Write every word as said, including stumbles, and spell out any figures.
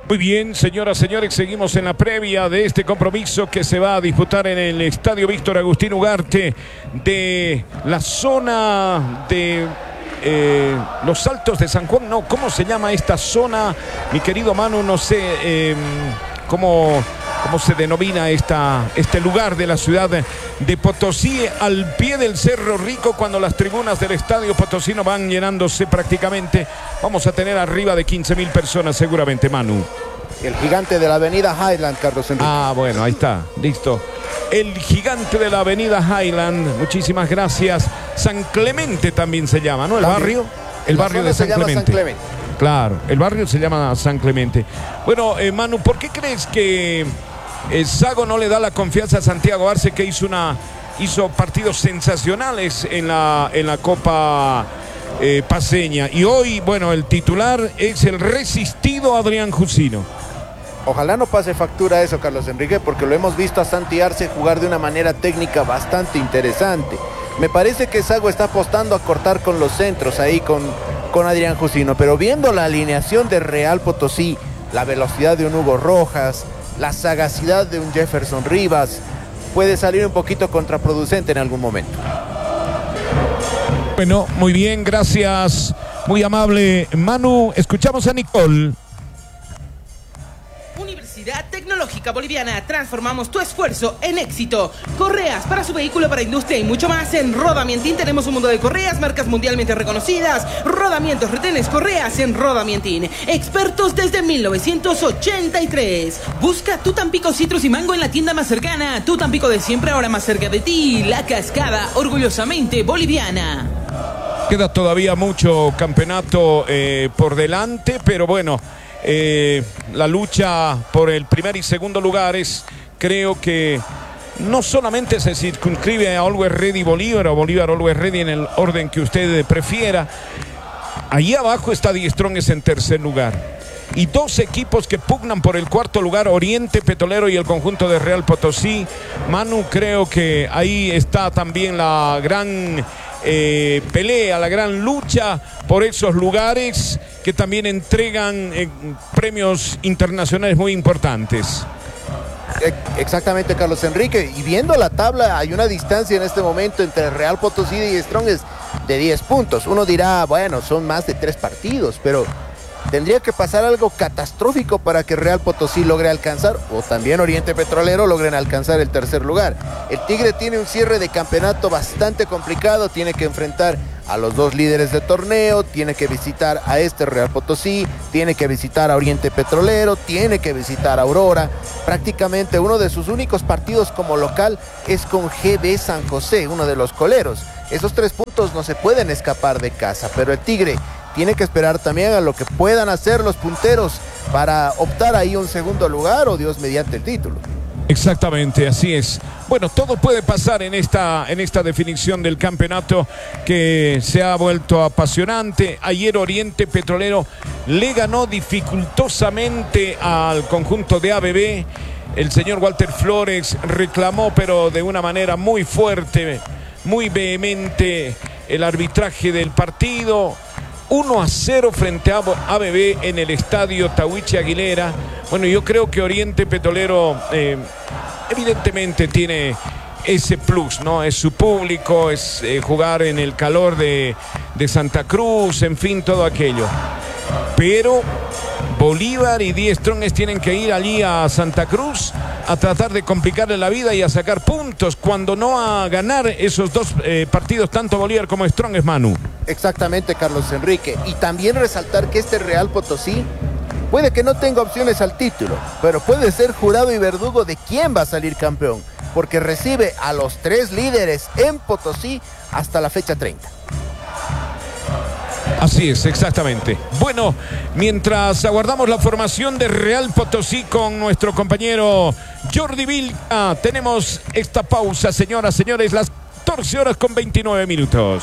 Muy bien, señoras, señores, seguimos en la previa de este compromiso que se va a disputar en el Estadio Víctor Agustín Ugarte de la zona de eh, los Altos de San Juan. No, ¿cómo se llama esta zona? Mi querido Manu, no sé eh, cómo, cómo se denomina esta, este lugar de la ciudad de Potosí, al pie del Cerro Rico, cuando las tribunas del Estadio Potosino van llenándose prácticamente. Vamos a tener arriba de quince mil personas seguramente, Manu. El gigante de la avenida Highland, Carlos Enrique. Ah, bueno, ahí está, listo. El gigante de la avenida Highland, muchísimas gracias. San Clemente también se llama, ¿no? El También. barrio, el La barrio de zona San se llama Clemente. San Clemente. Claro, el barrio se llama San Clemente. Bueno, eh, Manu, ¿por qué crees que eh, Sago no le da la confianza a Santiago Arce, que hizo una hizo partidos sensacionales en la, en la Copa eh, Paceña? Y hoy, bueno, el titular es el resistido Adrián Jusino. Ojalá no pase factura eso, Carlos Enrique, porque lo hemos visto a Santi Arce jugar de una manera técnica bastante interesante. Me parece que Sago está apostando a cortar con los centros ahí con, con Adrián Jusino, pero viendo la alineación de Real Potosí, la velocidad de un Hugo Rojas, la sagacidad de un Jefferson Rivas, puede salir un poquito contraproducente en algún momento. Bueno, muy bien, gracias, muy amable Manu. Escuchamos a Nicole. Universidad Tecnológica Boliviana, transformamos tu esfuerzo en éxito. Correas para su vehículo, para industria y mucho más. En Rodamientín tenemos un mundo de correas, marcas mundialmente reconocidas. Rodamientos, retenes, correas en Rodamientín. Expertos desde mil novecientos ochenta y tres. Busca tu Tampico Citrus y Mango en la tienda más cercana. Tu Tampico de siempre, ahora más cerca de ti. La Cascada, orgullosamente boliviana. Queda todavía mucho campeonato eh, por delante, pero bueno, eh, la lucha por el primer y segundo lugares creo que no solamente se circunscribe a Always Ready Bolívar o Bolívar Always Ready, en el orden que usted prefiera. Allí abajo está Die Strongest en tercer lugar. Y dos equipos que pugnan por el cuarto lugar, Oriente Petrolero y el conjunto de Real Potosí. Manu, creo que ahí está también la gran eh, pelea, la gran lucha por esos lugares que también entregan eh, premios internacionales muy importantes. Exactamente, Carlos Enrique. Y viendo la tabla, hay una distancia en este momento entre Real Potosí y Strongest de diez puntos. Uno dirá, bueno, son más de tres partidos, pero tendría que pasar algo catastrófico para que Real Potosí logre alcanzar, o también Oriente Petrolero logren alcanzar el tercer lugar. El Tigre tiene un cierre de campeonato bastante complicado, tiene que enfrentar a los dos líderes de torneo, tiene que visitar a este Real Potosí, tiene que visitar a Oriente Petrolero, tiene que visitar a Aurora. Prácticamente uno de sus únicos partidos como local es con G B San José, uno de los coleros. Esos tres puntos no se pueden escapar de casa, pero el Tigre tiene que esperar también a lo que puedan hacer los punteros para optar ahí un segundo lugar o Dios mediante el título. Exactamente, así es. Bueno, todo puede pasar en esta, en esta definición del campeonato que se ha vuelto apasionante. Ayer Oriente Petrolero le ganó dificultosamente al conjunto de A B B. El señor Walter Flores reclamó, pero de una manera muy fuerte, muy vehemente, el arbitraje del partido. uno a cero frente a A B B en el estadio Tahuichi Aguilera. Bueno, yo creo que Oriente Petrolero eh, evidentemente tiene ese plus, ¿no? Es su público, es eh, jugar en el calor de, de Santa Cruz, en fin, todo aquello. Pero Bolívar y Die Strongest tienen que ir allí a Santa Cruz a tratar de complicarle la vida y a sacar puntos, cuando no a ganar esos dos eh, partidos, tanto Bolívar como Strongest, Manu. Exactamente, Carlos Enrique. Y también resaltar que este Real Potosí puede que no tenga opciones al título, pero puede ser jurado y verdugo de quién va a salir campeón, porque recibe a los tres líderes en Potosí hasta la fecha treinta. Así es, exactamente. Bueno, mientras aguardamos la formación de Real Potosí con nuestro compañero Jordi Vilca, tenemos esta pausa, señoras, señores, las catorce horas con veintinueve minutos.